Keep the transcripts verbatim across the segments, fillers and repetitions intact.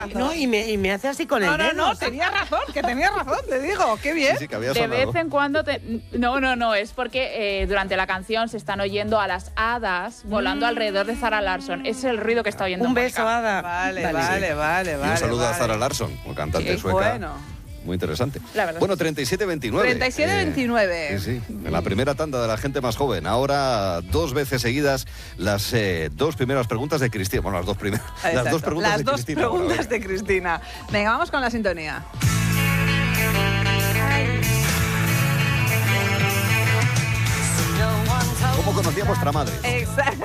No, y me, y me hace así con el no, dedo. No, no, tenía razón, que tenía razón, te digo, qué bien. Sí, sí, que había De sonado. vez en cuando... Te... No, no, no, es porque eh, durante la canción se están oyendo a las hadas volando mm. alrededor de Zara Larsson. Es el ruido que está oyendo. Un beso, Mónica. Ada. Vale, Vale, vale, sí. vale, vale. Y un saludo vale. a Zara Larsson, como cantante Qué sueca. bueno. Muy interesante. La verdad. Bueno, treinta y siete veintinueve. treinta y siete veintinueve. Eh, sí, sí. En la primera tanda de la gente más joven. Ahora, dos veces seguidas, las eh, dos primeras preguntas de Cristina. Bueno, las dos primeras. Exacto. Las dos preguntas Las de dos Cristina. preguntas Bueno, de Cristina. Venga, vamos con la sintonía. ¿Cómo conocía vuestra madre? Exacto.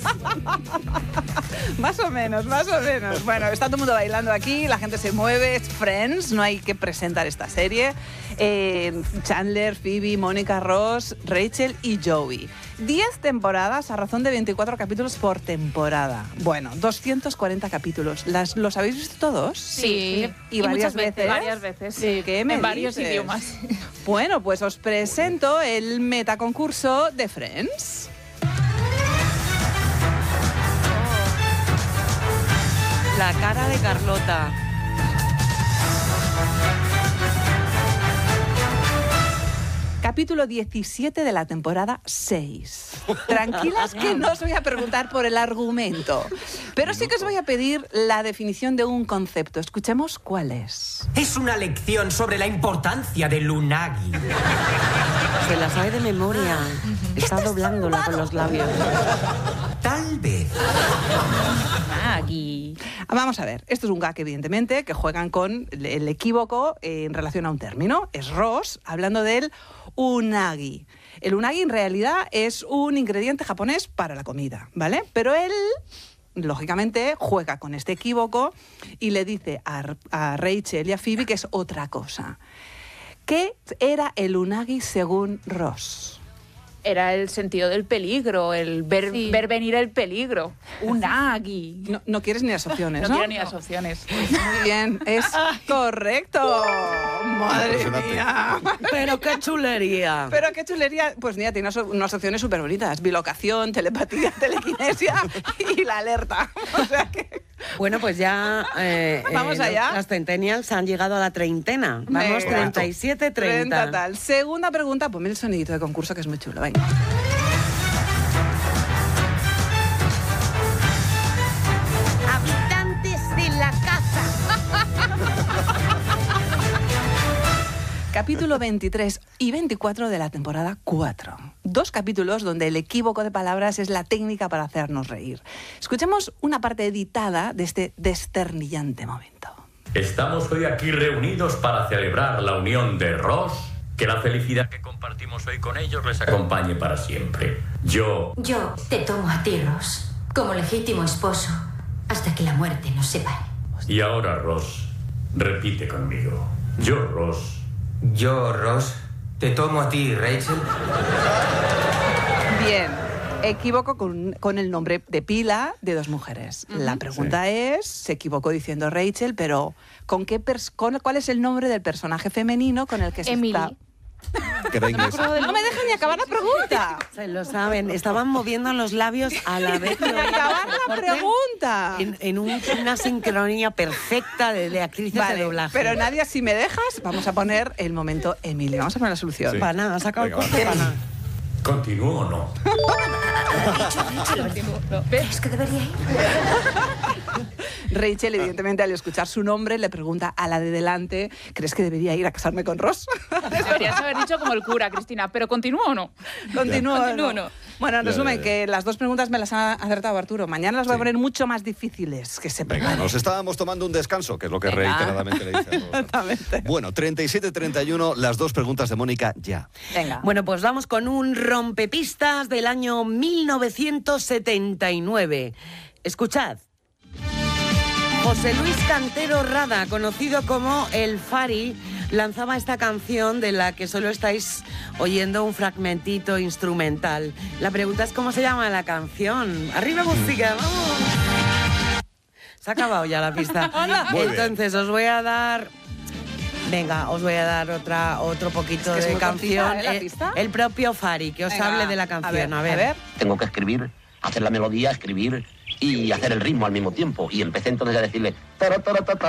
Más o menos, más o menos. Bueno, está todo el mundo bailando aquí, la gente se mueve, es Friends, no hay que presentar esta serie. Eh, Chandler, Phoebe, Mónica, Ross, Rachel y Joey. diez temporadas a razón de veinticuatro capítulos por temporada. Bueno, doscientos cuarenta capítulos. ¿Las, ¿Los habéis visto todos? Sí. ¿Y, y varias muchas veces? veces? Varias veces. Sí, ¿qué me en varios dices? idiomas. Bueno, pues os presento el metaconcurso de Friends. La cara de Carlota. Capítulo diecisiete de la temporada seis. Tranquilas que no os voy a preguntar por el argumento, pero sí que os voy a pedir la definición de un concepto. Escuchemos cuál es. Es una lección sobre la importancia del unagi. Se la sabe de memoria. Está doblándola con los labios. Tal vez. Aquí. Vamos a ver, esto es un gag, evidentemente, que juegan con el equívoco en relación a un término. Es Ross hablando del unagi. El unagi en realidad es un ingrediente japonés para la comida, ¿vale? Pero él, lógicamente, juega con este equívoco y le dice a, a Rachel y a Phoebe que es otra cosa. ¿Qué era el unagi según Ross? Era el sentido del peligro, el ver, Sí. ver venir el peligro. Unagi. No, no quieres ni las opciones, No, ¿no? quiero ni las opciones. Muy bien, es correcto. Madre Impresionante. mía. Pero qué chulería. Pero qué chulería. Pues mira, tiene unas, unas opciones súper bonitas. Bilocación, telepatía, telequinesia y la alerta. O sea que... Bueno, pues ya eh, Vamos eh, allá. las centennials han llegado a la treintena. Vamos, Venga. treinta y siete treinta. tal. Segunda pregunta, ponme el sonidito de concurso que es muy chulo. Venga. Habitantes de la casa. Capítulo veintitrés y veinticuatro de la temporada cuatro. Dos capítulos donde el equívoco de palabras es la técnica para hacernos reír. Escuchemos una parte editada de este desternillante momento. Estamos hoy aquí reunidos para celebrar la unión de Ross. Que la felicidad que compartimos hoy con ellos les acompañe para siempre. Yo... Yo te tomo a ti, Ross, como legítimo esposo, hasta que la muerte nos separe. Y ahora, Ross, repite conmigo. Yo, Ross... Yo, Ross, te tomo a ti, Rachel. Bien, equívoco con, con el nombre de pila de dos mujeres. Uh-huh. La pregunta sí. es, se equivocó diciendo Rachel, pero ¿con qué pers- con, ¿cuál es el nombre del personaje femenino con el que se Emily. está...? Que era inglés. No me dejan ni acabar la pregunta. Se lo saben, estaban moviendo los labios a la vez. Ni acabar la pregunta. En, en un- una sincronía perfecta de, de actrices Vale, de doblaje. pero Nadia, si me dejas, vamos a poner el momento Emily. Vamos a poner la solución. Sí. Para nada, ha sacado Venga, el corte va. para nada. ¿Continúo o no? ¿Crees que debería ir? Rachel, evidentemente, al escuchar su nombre, le pregunta a la de delante, ¿crees que debería ir a casarme con Ross? Deberías haber dicho como el cura, Cristina. ¿Pero continúo o no? Continúo. Continúo, ¿no? no. Bueno, en Ya, resumen, ya, ya. que las dos preguntas me las ha acertado Arturo. Mañana las voy a Sí. poner mucho más difíciles, que se Venga, preparen. nos estábamos tomando un descanso, que es lo que Venga. reiteradamente le dice a todos. Exactamente. Bueno, treinta y siete treinta y uno, las dos preguntas de Mónica ya. Venga. Bueno, pues vamos con un rompepistas del año mil novecientos setenta y nueve. Escuchad. José Luis Cantero Rada, conocido como El Fari, lanzaba esta canción de la que solo estáis oyendo un fragmentito instrumental. La pregunta es cómo se llama la canción. ¡Arriba música! ¡Vamos! Se ha acabado ya la pista. Muy bien. Entonces os voy a dar... Venga, os voy a dar otra otro poquito Es que es de muy canción. cortita, ¿eh, la Eh, pista? el propio Fari, que os Venga, hable de la canción. A ver. a ver. Tengo que escribir, hacer la melodía, escribir, y hacer el ritmo al mismo tiempo. Y empecé entonces a decirle...